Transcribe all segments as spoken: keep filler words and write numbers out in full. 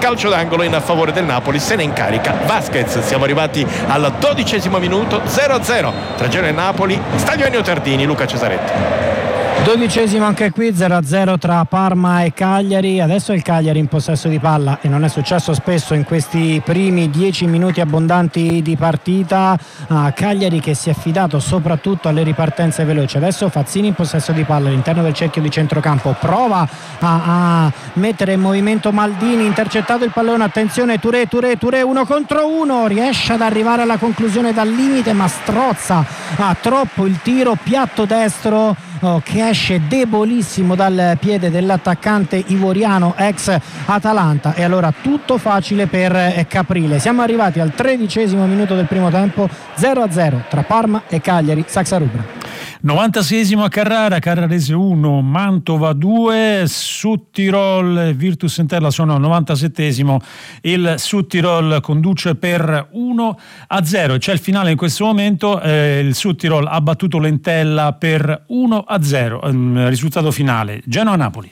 calcio d'angolo in favore del Napoli, se ne incarica Vasquez. Siamo arrivati al dodicesimo minuto, zero a zero tra Genoa e Napoli, stadio Ennio Tardini. Luca Cesaretti. Dodicesimo anche qui, zero a zero tra Parma e Cagliari. Adesso è il Cagliari in possesso di palla e non è successo spesso in questi primi dieci minuti abbondanti di partita. Ah, Cagliari che si è affidato soprattutto alle ripartenze veloci. Adesso Fazzini in possesso di palla all'interno del cerchio di centrocampo, prova a, a mettere in movimento Maldini, intercettato il pallone, attenzione Touré, Touré, Touré uno contro uno, riesce ad arrivare alla conclusione dal limite ma strozza ah, troppo il tiro, piatto destro oh, che esce debolissimo dal piede dell'attaccante ivoriano ex Atalanta, e allora tutto facile per Caprile. Siamo arrivati al tredicesimo minuto del primo tempo, zero a zero tra Parma e Cagliari. Saxa Rubra. novantaseiesimo a Carrara, Carrarese uno, Mantova due, Südtirol, Virtus Entella sono al novantasettesimo, il Südtirol conduce per uno a zero. C'è il finale in questo momento, eh, il Südtirol ha battuto l'Entella per uno a zero, eh, risultato finale Genoa-Napoli.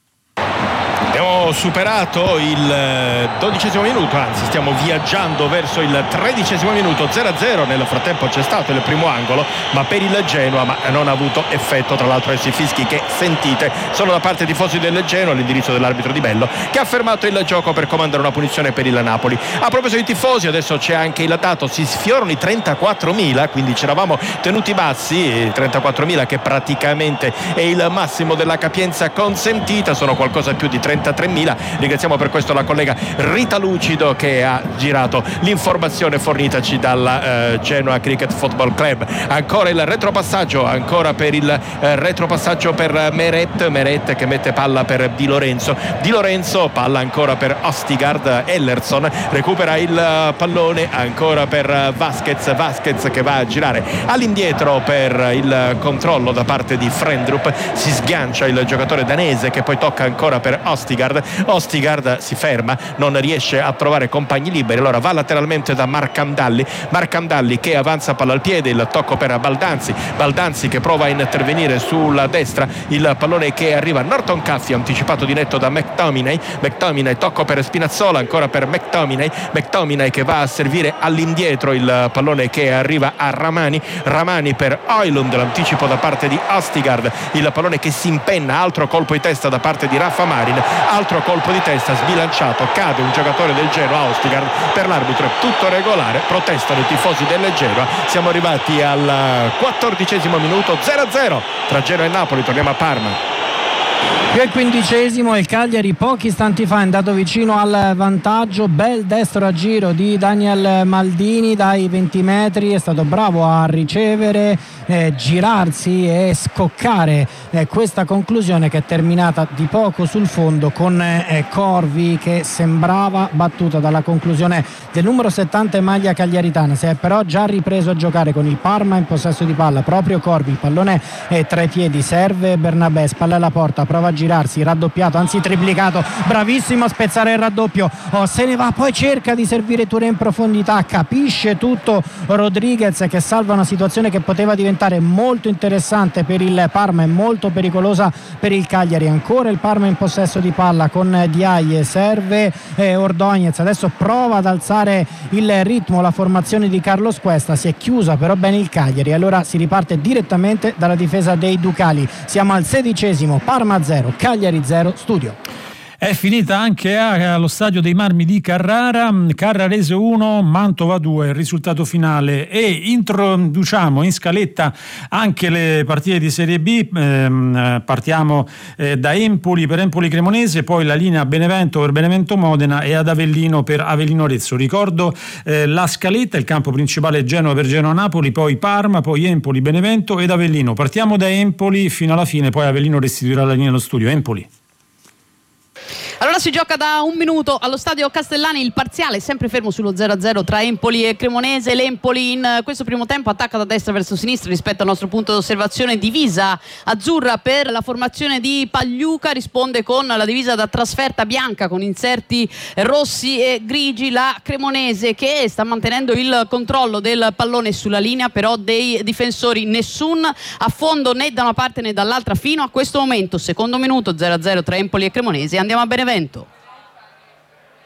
Abbiamo superato il dodicesimo minuto, anzi stiamo viaggiando verso il tredicesimo minuto, zero a zero. Nel frattempo c'è stato il primo angolo, ma per il Genoa ma non ha avuto effetto. Tra l'altro questi fischi che sentite sono da parte dei tifosi del Genoa all'indirizzo dell'arbitro Di Bello, che ha fermato il gioco per comandare una punizione per il Napoli. A proposito di tifosi, adesso c'è anche il dato, si sfiorano i trentaquattromila, quindi ci eravamo tenuti bassi, trentaquattromila che praticamente è il massimo della capienza consentita, sono qualcosa più di trentatremila. Ringraziamo per questo la collega Rita Lucido che ha girato l'informazione fornitaci dalla eh, Genoa Cricket Football Club. Ancora il retropassaggio, ancora per il eh, retropassaggio per Meret, Meret che mette palla per Di Lorenzo, Di Lorenzo palla ancora per Ostigard, Ellerson recupera il pallone ancora per Vasquez, Vasquez che va a girare all'indietro per il controllo da parte di Frendrup, si sgancia il giocatore danese che poi tocca ancora per Ostigard, Ostigard si ferma, non riesce a trovare compagni liberi, allora va lateralmente da Marcandalli, Marcandalli che avanza palla al piede, il tocco per Baldanzi, Baldanzi che prova a intervenire sulla destra, il pallone che arriva a Norton Caffey, anticipato di netto da McTominay, McTominay tocco per Spinazzola, ancora per McTominay, McTominay che va a servire all'indietro il pallone che arriva a Ramani, Ramani per Højlund, l'anticipo da parte di Ostigard, il pallone che si impenna, altro colpo di testa da parte di Rafa Marin, altro colpo di testa sbilanciato, cade un giocatore del Genoa, Ostigard, per l'arbitro è tutto regolare, protestano i tifosi del Genoa. Siamo arrivati al quattordicesimo minuto, zero a zero tra Genoa e Napoli. Torniamo a Parma. Qui al quindicesimo il Cagliari pochi istanti fa è andato vicino al vantaggio, bel destro a giro di Daniel Maldini dai venti metri, è stato bravo a ricevere, eh, girarsi e scoccare eh, questa conclusione che è terminata di poco sul fondo con eh, Corvi che sembrava battuta dalla conclusione del numero settanta in maglia cagliaritana. Si è però già ripreso a giocare con il Parma in possesso di palla, proprio Corvi, il pallone è tra i piedi, serve Bernabé, spalla alla porta, prova a girarsi, raddoppiato, anzi triplicato, bravissimo a spezzare il raddoppio, oh, se ne va, poi cerca di servire Touré in profondità, capisce tutto Rodriguez che salva una situazione che poteva diventare molto interessante per il Parma e molto pericolosa per il Cagliari. Ancora il Parma in possesso di palla con Diaye, serve eh, Ordóñez, adesso prova ad alzare il ritmo la formazione di Carlos Cuesta, si è chiusa però bene il Cagliari, allora si riparte direttamente dalla difesa dei Ducali. Siamo al sedicesimo, Parma zero, Cagliari zero, studio. È finita anche allo stadio dei Marmi di Carrara, Carrarese uno, Mantova due, il risultato finale, e introduciamo in scaletta anche le partite di Serie B. Eh, partiamo eh, da Empoli per Empoli Cremonese, poi la linea Benevento per Benevento Modena e ad Avellino per Avellino Arezzo. Ricordo eh, la scaletta, il campo principale Genova per Genoa Napoli, poi Parma, poi Empoli, Benevento ed Avellino. Partiamo da Empoli fino alla fine, poi Avellino restituirà la linea allo studio. Empoli. Allora si gioca da un minuto allo stadio Castellani, il parziale è sempre fermo sullo zero a zero tra Empoli e Cremonese. L'Empoli in questo primo tempo attacca da destra verso sinistra rispetto al nostro punto d'osservazione, divisa azzurra per la formazione di Pagliuca, risponde con la divisa da trasferta bianca con inserti rossi e grigi la Cremonese, che sta mantenendo il controllo del pallone sulla linea, però dei difensori nessun a fondo né da una parte né dall'altra fino a questo momento. Secondo minuto, zero a zero tra Empoli e Cremonese. Andiamo a Benevento.